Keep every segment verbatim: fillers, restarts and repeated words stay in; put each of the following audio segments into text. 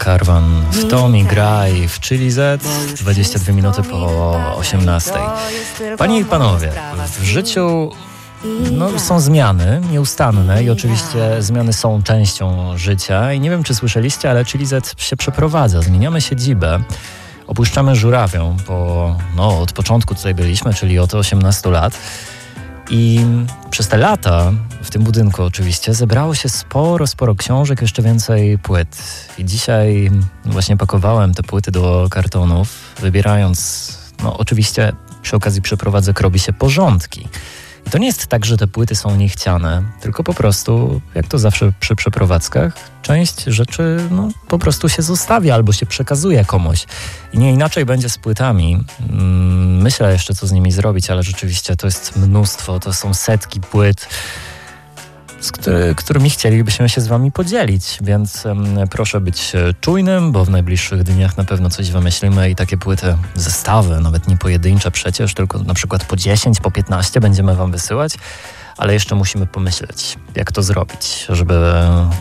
Karwan w Tommy Graj w Chili Z, dwadzieścia dwie minuty po osiemnastej. Panie i panowie, w życiu no, są zmiany nieustanne i oczywiście zmiany są częścią życia i nie wiem, czy słyszeliście, ale Chili Z się przeprowadza, zmieniamy siedzibę. Opuszczamy Żurawią, bo no, od początku tutaj byliśmy, czyli od osiemnastu lat. I przez te lata, w tym budynku oczywiście, zebrało się sporo, sporo książek, jeszcze więcej płyt. I dzisiaj właśnie pakowałem te płyty do kartonów, wybierając, no oczywiście przy okazji przeprowadzek robi się porządki. I to nie jest tak, że te płyty są niechciane, tylko po prostu, jak to zawsze przy przeprowadzkach, część rzeczy no, po prostu się zostawia albo się przekazuje komuś. I nie inaczej będzie z płytami. Myślę jeszcze, co z nimi zrobić, ale rzeczywiście to jest mnóstwo, to są setki płyt, z który, którymi chcielibyśmy się z wami podzielić, więc um, proszę być czujnym, bo w najbliższych dniach na pewno coś wymyślimy i takie płyty, zestawy, nawet nie pojedyncze przecież, tylko na przykład po dziesięć, po piętnaście będziemy wam wysyłać, ale jeszcze musimy pomyśleć, jak to zrobić, żeby,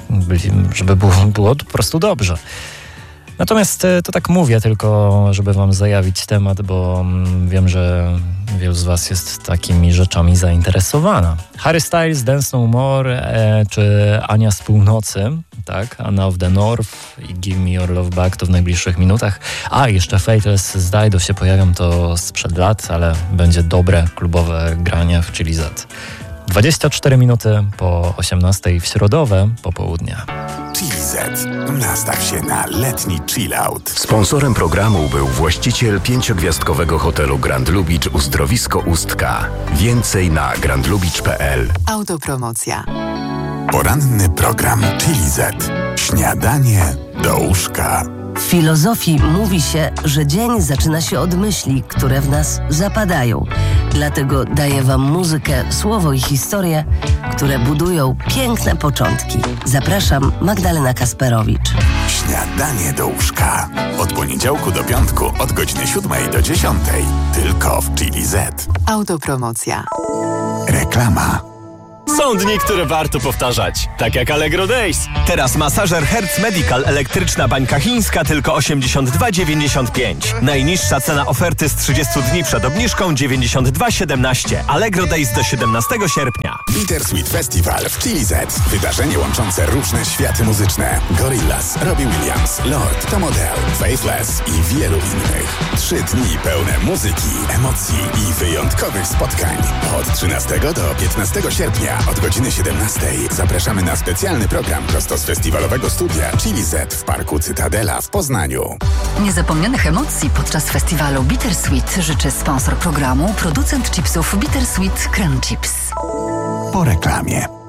żeby było, było po prostu dobrze. Natomiast to tak mówię tylko, żeby wam zajawić temat, bo wiem, że wielu z was jest takimi rzeczami zainteresowana. Harry Styles, Dance No More, e, czy Ania z Północy, tak? Anna of the North i Give Me Your Love Back to w najbliższych minutach. A, jeszcze Faithless z Dido się pojawią, to sprzed lat, ale będzie dobre klubowe granie w Chili Z. dwadzieścia cztery minuty po osiemnastej w środowe popołudnie. Chili Z. Nastaw się na letni chill out. Sponsorem programu był właściciel pięciogwiazdkowego hotelu Grand Lubicz Uzdrowisko Ustka. Więcej na grand lubicz kropka p l. Autopromocja. Poranny program Chili Z. Śniadanie do łóżka. W filozofii mówi się, że dzień zaczyna się od myśli, które w nas zapadają. Dlatego daję wam muzykę, słowo i historię, które budują piękne początki. Zapraszam, Magdalena Kasperowicz. Śniadanie do łóżka. Od poniedziałku do piątku, od godziny siódmej do dziesiątej. Tylko w Chili Z. Autopromocja. Reklama. Są dni, które warto powtarzać, tak jak Allegro Days. Teraz masażer Hertz Medical elektryczna bańka chińska tylko osiemdziesiąt dwa dziewięćdziesiąt pięć. Najniższa cena oferty z trzydziestu dni przed obniżką dziewięćdziesiąt dwa siedemnaście. Allegro Days do siedemnastego sierpnia. Bittersweet Festival w Chili Z. Wydarzenie łączące różne światy muzyczne. Gorillaz, Robbie Williams, Lord, Tom Odell, Faithless i wielu innych. Trzy dni pełne muzyki, emocji i wyjątkowych spotkań. Od trzynastego do piętnastego sierpnia od godziny siedemnastej zapraszamy na specjalny program prosto z festiwalowego studia Chili Z w Parku Cytadela w Poznaniu. Niezapomnianych emocji podczas festiwalu Bittersweet życzy sponsor programu, producent chipsów Bittersweet Crunch Chips. Po reklamie.